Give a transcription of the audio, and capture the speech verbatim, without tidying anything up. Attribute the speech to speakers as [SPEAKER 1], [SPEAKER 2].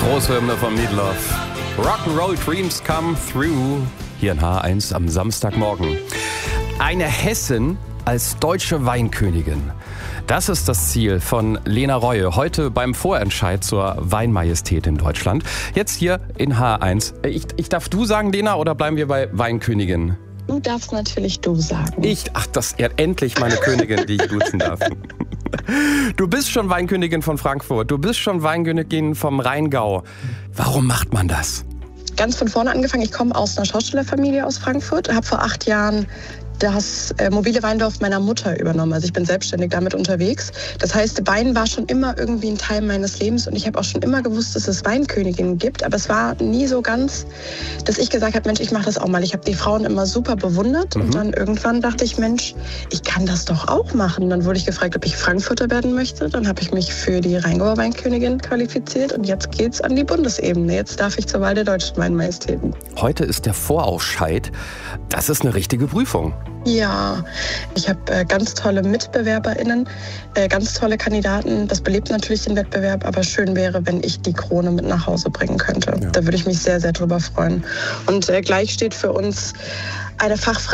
[SPEAKER 1] Große Hymne von Meatloaf. Rock'n'Roll Dreams Come Through. Hier in H eins am Samstagmorgen. Eine Hessin als deutsche Weinkönigin. Das ist das Ziel von Lena Reue heute beim Vorentscheid zur Weinmajestät in Deutschland. Jetzt hier in H eins. Ich, ich darf du sagen, Lena, oder bleiben wir bei Weinkönigin?
[SPEAKER 2] Du darfst natürlich du sagen.
[SPEAKER 1] Ich, ach, das ist endlich meine Königin, die ich duzen darf. Du bist schon Weinkönigin von Frankfurt, du bist schon Weinkönigin vom Rheingau. Warum macht man das?
[SPEAKER 2] Ganz von vorne angefangen. Ich komme aus einer Schauspielerfamilie aus Frankfurt, habe vor acht Jahren das äh, mobile Weindorf meiner Mutter übernommen. Also ich bin selbstständig damit unterwegs. Das heißt, Wein war schon immer irgendwie ein Teil meines Lebens und ich habe auch schon immer gewusst, dass es Weinköniginnen gibt. Aber es war nie so ganz, dass ich gesagt habe, Mensch, ich mache das auch mal. Ich habe die Frauen immer super bewundert mhm. und dann irgendwann dachte ich, Mensch, ich kann das doch auch machen. Dann wurde ich gefragt, ob ich Frankfurter werden möchte. Dann habe ich mich für die Rheingauer Weinkönigin qualifiziert und jetzt geht's an die Bundesebene. Jetzt darf ich zur Wahl der deutschen Weinmajestäten.
[SPEAKER 1] Heute ist der Vorausscheid. Das ist eine richtige Prüfung.
[SPEAKER 2] Ja, ich habe äh, ganz tolle MitbewerberInnen, äh, ganz tolle Kandidaten. Das belebt natürlich den Wettbewerb, aber schön wäre, wenn ich die Krone mit nach Hause bringen könnte. Ja. Da würde ich mich sehr, sehr drüber freuen. Und äh, gleich steht für uns eine Fachfrau